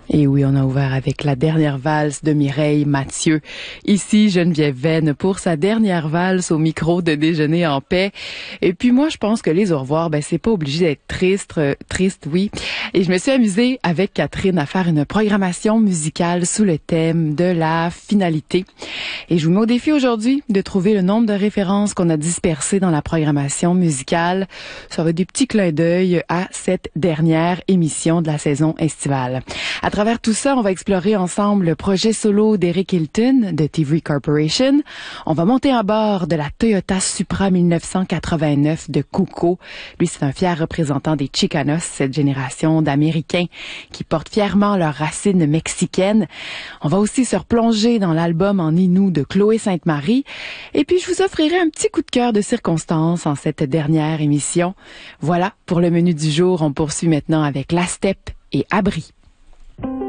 Et oui, on a ouvert avec la dernière valse de Mireille Mathieu. Ici, Geneviève Venn pour sa dernière valse au micro de Déjeuner en paix. Et puis moi, je pense que les au revoir, c'est pas obligé d'être triste, oui. Et je me suis amusée avec Catherine à faire une programmation musicale sous le thème de la finalité. Et je vous mets au défi aujourd'hui de trouver le nombre de références qu'on a dispersées dans la programmation musicale. Ça va être des petits clins d'œil à cette dernière émission de la saison estivale. À travers tout ça, on va explorer ensemble le projet solo d'Eric Hilton de TV Corporation. On va monter à bord de la Toyota Supra 1989 de Kuko. Lui, c'est un fier représentant des Chicanos, cette génération d'Américains qui portent fièrement leurs racines mexicaines. On va aussi se replonger dans l'album En Inou de Chloé Sainte-Marie. Et puis, je vous offrirai un petit coup de cœur de circonstance en cette dernière émission. Voilà, pour le menu du jour, on poursuit maintenant avec La Steppe et Abri.